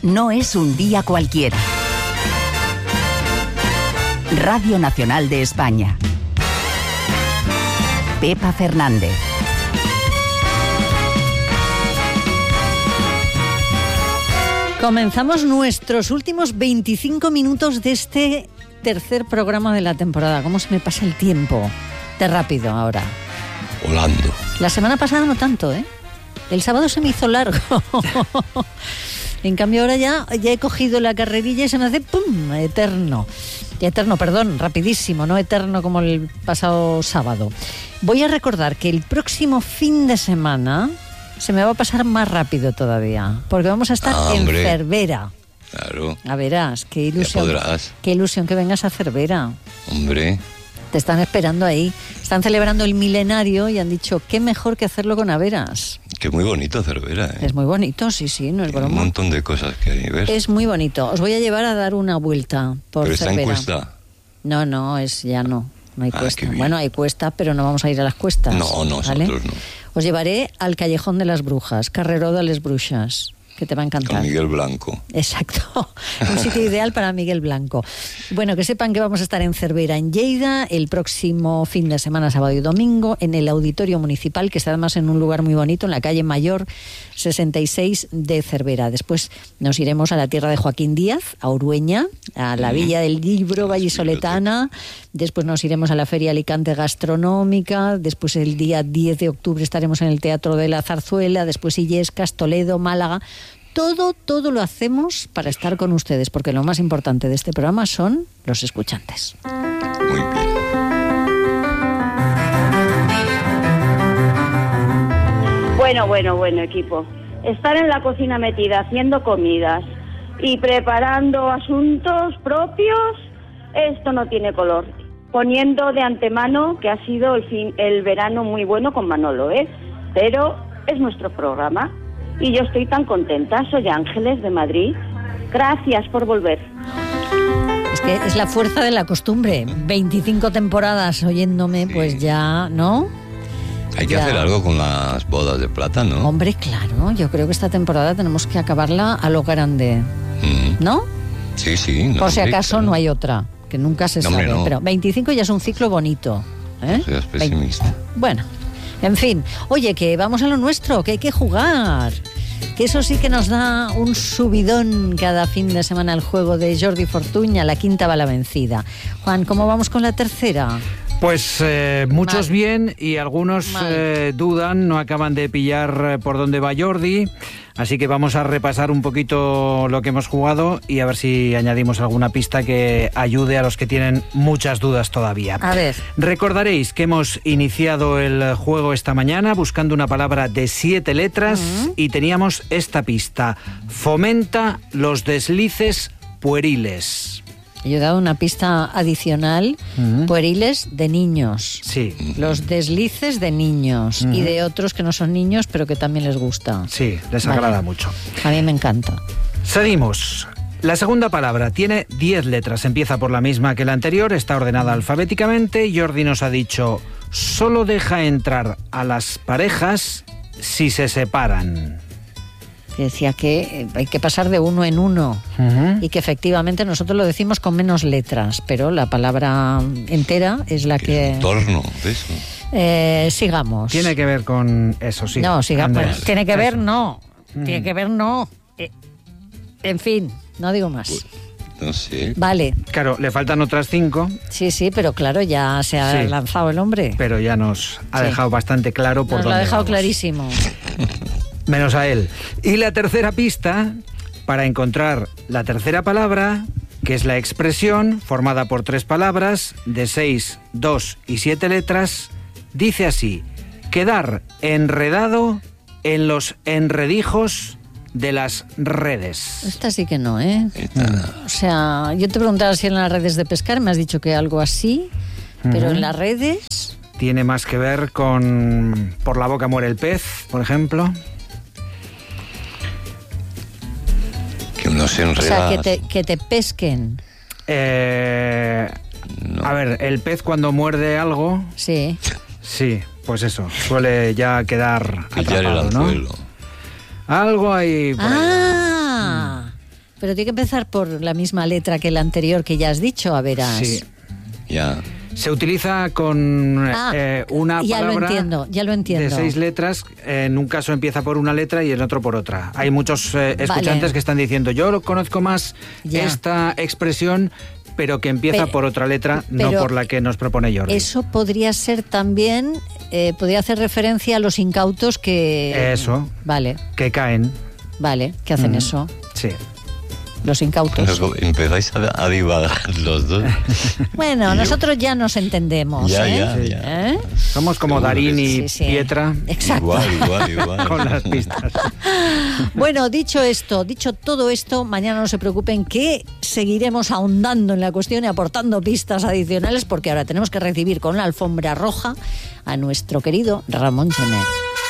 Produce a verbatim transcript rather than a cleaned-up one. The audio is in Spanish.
no es un día cualquiera. Radio Nacional de España. Pepa Fernández. Comenzamos nuestros últimos veinticinco minutos de este tercer programa de la temporada. ¿Cómo se me pasa el tiempo? De rápido ahora. Volando. La semana pasada no tanto, ¿eh? El sábado se me hizo largo. En cambio ahora ya, ya he cogido la carrerilla y se me hace ¡pum! Eterno. Eterno, perdón, rapidísimo, no eterno como el pasado sábado. Voy a recordar que el próximo fin de semana se me va a pasar más rápido todavía, porque vamos a estar ah, en hombre. Cervera. Claro. A verás, qué ilusión. Ya podrás. Qué ilusión que vengas a Cervera. Hombre. Te están esperando ahí. Están celebrando el milenario y han dicho, qué mejor que hacerlo con Averas. Que muy bonito Cervera, ¿eh? Es muy bonito, sí, sí, no es Tiene broma. un montón de cosas que hay que ver. Es muy bonito. Os voy a llevar a dar una vuelta por Pero está Cervera. en cuesta. No, no, es ya no. No hay Ah, cuesta. qué bien. Bueno, hay cuesta, pero no vamos a ir a las cuestas. No, nosotros ¿vale? no. Os llevaré al Callejón de las Brujas, Carreró de les Brujas, que te va a encantar. Con Miguel Blanco. Exacto, un sitio ideal para Miguel Blanco. Bueno, que sepan que vamos a estar en Cervera, en Lleida, el próximo fin de semana, sábado y domingo, en el Auditorio Municipal, que está además en un lugar muy bonito, en la calle Mayor sesenta y seis de Cervera. Después nos iremos a la tierra de Joaquín Díaz, a Urueña, a la Villa del Libro vallisoletana. Después nos iremos a la Feria Alicante Gastronómica. Después el día diez de octubre estaremos en el Teatro de la Zarzuela. Después Illescas, Toledo, Málaga. Todo, todo lo hacemos para estar con ustedes, porque lo más importante de este programa son los escuchantes. Muy bien. Bueno, bueno, bueno, equipo. Estar en la cocina metida haciendo comidas y preparando asuntos propios, esto no tiene color. Poniendo de antemano que ha sido el, fin, el verano muy bueno con Manolo, ¿eh? Pero es nuestro programa. Y yo estoy tan contenta. Soy Ángeles de Madrid. Gracias por volver. Es que es la fuerza de la costumbre. veinticinco temporadas oyéndome, Sí. pues ya, ¿no? Hay que Ya. hacer algo con las bodas de plata, ¿no? Hombre, claro, yo creo que esta temporada tenemos que acabarla a lo grande, Mm. ¿no? Sí, sí. No, Por si hombre, acaso claro. no hay otra, que nunca se No, sabe. hombre, no. Pero veinticinco ya es un ciclo bonito. ¿eh? No seas pesimista. Bueno, en fin. Oye, que vamos a lo nuestro, que hay que jugar. Que eso sí que nos da un subidón cada fin de semana el juego de Jordi Fortuña, la quinta va la vencida. Juan, ¿cómo vamos con la tercera? Pues eh, muchos Mal. bien y algunos Mal. eh, dudan, no acaban de pillar eh, por dónde va Jordi. Así que vamos a repasar un poquito lo que hemos jugado y a ver si añadimos alguna pista que ayude a los que tienen muchas dudas todavía. A ver. Recordaréis que hemos iniciado el juego esta mañana buscando una palabra de siete letras Uh-huh. y teníamos esta pista. Fomenta los deslices pueriles. Yo he dado una pista adicional, Ujú. pueriles de niños. Sí, Los deslices de niños y de otros que no son niños pero que también les gusta. sí, les Vale. agrada mucho. A mí me encanta. Seguimos. La segunda palabra tiene diez letras, empieza por la misma que la anterior, está ordenada alfabéticamente. Jordi nos ha dicho, solo deja entrar a las parejas si se separan. Que decía que eh, hay que pasar de uno en uno Ujú. y que efectivamente nosotros lo decimos con menos letras, pero la palabra entera es la Que que... es un torno de eso. Eh, sigamos. Tiene que ver con eso, sí. No, sigamos. Andrés. Tiene que ver, Eso. no. Mm. Tiene que ver, no. Eh, en fin, no digo más. Pues, no sé. Vale, Claro, le faltan otras cinco, sí, sí, pero claro, ya se ha Sí. lanzado el hombre. pero ya nos ha Sí. dejado bastante claro por Nos lo dónde ha dejado vamos. clarísimo. Menos a él. Y la tercera pista, para encontrar la tercera palabra, que es la expresión formada por tres palabras, de seis, dos y siete letras, dice así: quedar enredado en los enredijos de las redes. Esta sí que no, ¿eh? Esta- O sea, yo te preguntaba si en las redes de pescar, me has dicho que algo así, pero en las redes... Tiene más que ver con por la boca muere el pez, por ejemplo. Que uno se O enreda. sea, que te, que te pesquen. Eh, No. A ver, el pez cuando muerde algo, Sí. sí, pues eso, suele ya quedar Pillar el atrapado, ¿no? anzuelo. Algo ahí por ahí. Ah, Pero tiene que empezar por la misma letra que el anterior que ya has dicho, a verás. Sí. Ya. Se utiliza con Ah, eh, una ya lo palabra entiendo, ya lo entiendo. de seis letras. En un caso empieza por una letra y en otro por otra. Hay muchos eh, escuchantes Vale. que están diciendo, yo lo conozco más Ya. esta expresión, pero que empieza Pe- por otra letra, no pero por la que nos propone Jordi. Eso podría ser también, eh, podría hacer referencia a los incautos que... Eso. Vale, Que caen. vale, que hacen Mm. eso. Sí. Los incautos. Luego empezáis a, a divagar los dos. Bueno, Y yo- nosotros ya nos entendemos, Ya, ¿eh? ya, ya. ¿Eh? Somos como Seguro Darín que y Sí, sí. Pietra Exacto. Igual, igual, igual. con las pistas. Bueno, dicho esto, dicho todo esto, mañana no se preocupen que seguiremos ahondando en la cuestión y aportando pistas adicionales porque ahora tenemos que recibir con la alfombra roja a nuestro querido Ramón Gené.